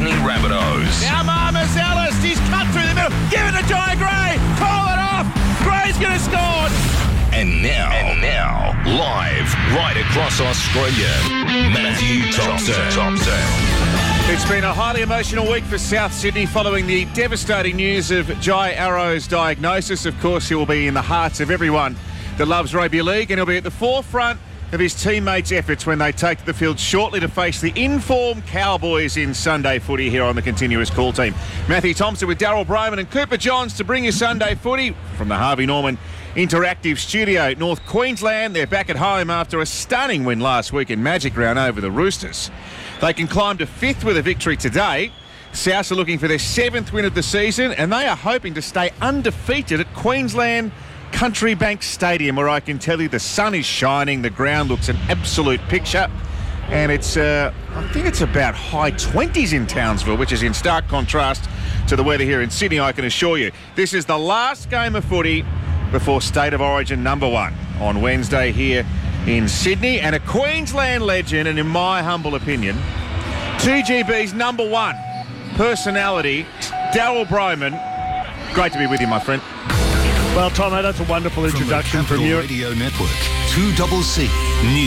Sydney Rabbitohs. Now Marmus Ellis, he's cut through the middle. Give it to Jai Gray. Call it off. Gray's going to score. And now, live right across Australia, Matthew Thompson. It's been a highly emotional week for South Sydney following the devastating news of Jai Arrow's diagnosis. Of course, he will be in the hearts of everyone that loves rugby league, and he'll be at the forefront of his teammates' efforts when they take to the field shortly to face the in-form Cowboys in Sunday footy here on the Continuous Call team. Matthew Thompson with Daryl Broman and Cooper Johns to bring you Sunday footy from the Harvey Norman Interactive Studio. North Queensland, they're back at home after a stunning win last week in Magic Round over the Roosters. They can climb to 5th with a victory today. Souths are looking for their 7th win of the season, and they are hoping to stay undefeated at Queensland Country Bank Stadium, where I can tell you the sun is shining, the ground looks an absolute picture, and it's I think it's about high 20s in Townsville, which is in stark contrast to the weather here in Sydney, I can assure you. This is the last game of footy before State of Origin number 1 on Wednesday here in Sydney, and a Queensland legend, and in my humble opinion, 2GB's number 1 personality, Daryl Broman. Great to be with you, my friend. Well, Tomo, that's a wonderful introduction from you. Radio Network, 2CC News.